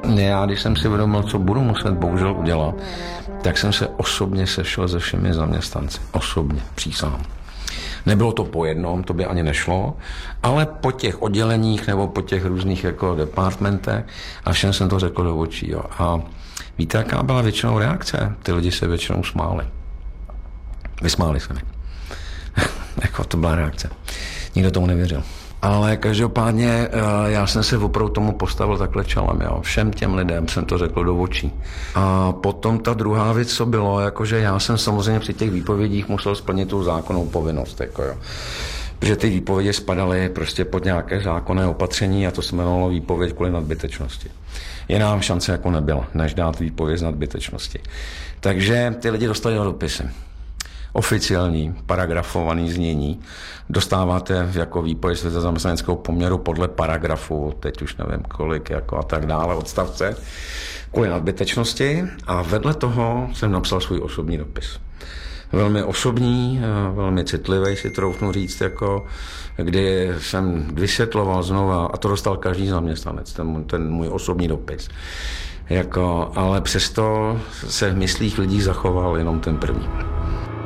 Já, když jsem si uvědomil, co budu muset bohužel udělat, tak jsem se osobně sešel se všemi zaměstnanci. Osobně, přísahám. Nebylo to po jednom, to by ani nešlo, ale po těch odděleních nebo po těch různých jako departmentech a všem jsem to řekl do očí. Jo. A víte, jaká byla většinou reakce? Ty lidi se většinou smáli. Vysmáli se mi. Jako to byla reakce. Nikdo tomu nevěřil. Ale každopádně já jsem se opravdu tomu postavil takhle čelem. Jo. Všem těm lidem jsem to řekl do očí. A potom ta druhá věc, co bylo, jakože já jsem samozřejmě při těch výpovědích musel splnit tu zákonnou povinnost. Jako jo. Protože ty výpovědi spadaly prostě pod nějaké zákonné opatření a to se jmenovalo výpověď kvůli nadbytečnosti. Jiná šance jako nebyla, než dát výpověď z nadbytečnosti. Takže ty lidi dostali dopisy. Oficiální, paragrafovaný znění. Dostáváte jako výpověď ze zaměstnaneckého poměru podle paragrafu, teď už nevím kolik, jako a tak dále, odstavce, kvůli nadbytečnosti. A vedle toho jsem napsal svůj osobní dopis. Velmi osobní, velmi citlivý, si troufnu říct, jako, kdy jsem vysvětloval znova, a to dostal každý zaměstnanec, ten můj osobní dopis. Jako, ale přesto se v myslích lidí zachoval jenom ten první.